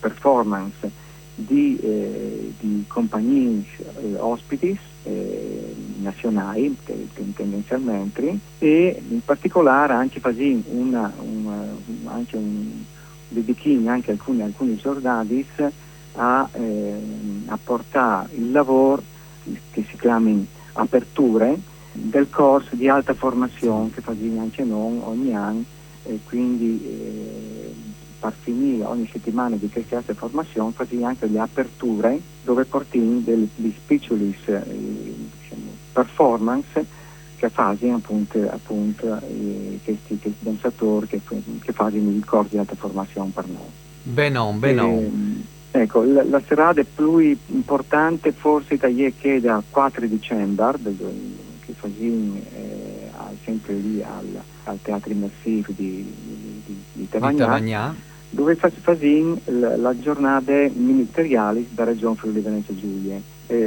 performance di compagnie ospiti nazionali tendenzialmente, e in particolare anche facendo anche un dedichino anche alcuni giornali a portare il lavoro che si chiami aperture del corso di alta formazione che facciamo anche noi ogni anno, e quindi per finire ogni settimana di queste altre formazioni facciamo anche le aperture dove portiamo degli specialist performance che fanno appunto questi danzatori che fanno il corso di alta formazione per noi. Benon. Ecco, la serata più importante forse che da 4 dicembre, che facciamo sempre lì al Teatro Immersivo di Tavagnà, dove facciamo la giornata ministeriale della Regione Friuli Venezia Giulia.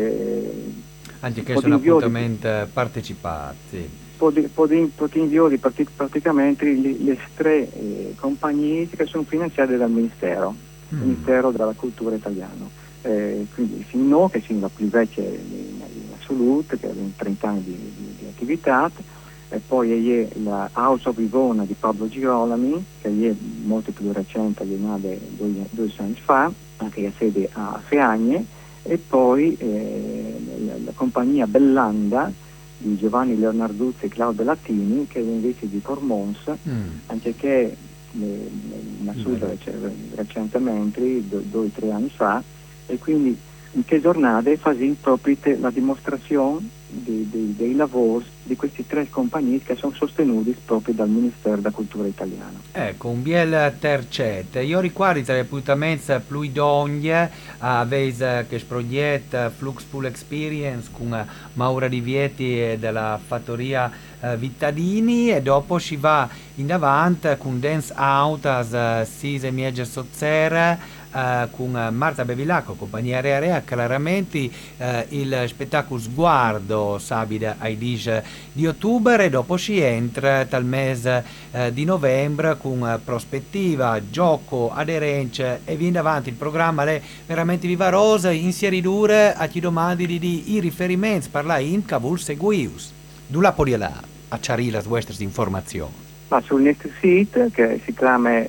Anche che sono appuntamenti partecipati. Potremmo praticamente le tre compagnie che sono finanziate dal Ministero della Cultura italiano. Quindi fino che siamo la più vecchia in assoluto, che ha 30 anni di attività, e poi è la House of Ivona di Pablo Girolami, che è molto più recente, è nata 2 anni fa, anche a sede a Feagne, e poi la compagnia Bellanda di Giovanni Leonarduzzi e Claudio Latini, che è invece di Cormons, anche che in assoluto recentemente, 2 o 3 anni fa, e quindi in che giornate facciamo proprio la dimostrazione dei lavori di questi 3 compagnie che sono sostenuti proprio dal Ministero della Cultura italiano. Ecco, un biel tercet. Io ricordo tra gli appuntamenti più idonei a vez che sproietta Flux Full Experience con Maura Di Vieti della fattoria Vittadini, e dopo si va in avanti con Dance Out as Sise Mieger Sozzera con Marta Bevilacco, compagnia Area, chiaramente il spettacolo Sguardo Sabida ai 10 di ottobre, e dopo si entra dal mese di novembre con prospettiva, gioco, aderenza, e viene avanti il programma è veramente vivarosa, inseridure a chi domandi di i riferimenti parla in Cavul Seguius. Dula Podiela a Ciarì le vostre informazioni. Ma sul nostro sito, che si chiama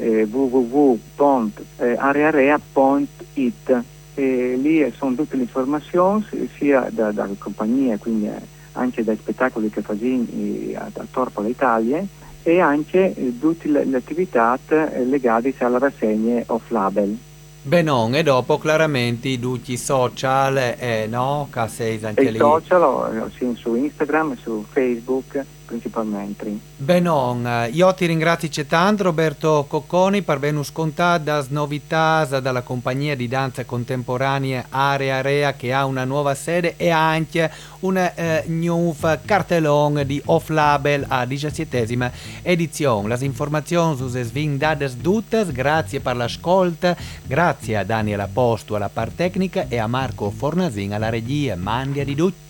www.arearea.it, lì sono tutte le informazioni sia dalle compagnie, quindi anche dai spettacoli che facciamo a Torpo l'Italia, e anche tutte le attività legate alla rassegna off label. Benon, e dopo chiaramente tutti i social, no? Che sei anche e lì. I social, su Instagram e su Facebook principalmente. Benon, io ti ringrazio tanto Roberto Cocconi per averci contato le novità dalla compagnia di danza contemporanea Area che ha una nuova sede e anche un nuovo cartellone di Off Label a 17ª edizione. Le informazioni sono svindate tutte, grazie per l'ascolto, grazie a Daniela Postu alla parte tecnica e a Marco Fornasin alla regia. Mandia di tutti.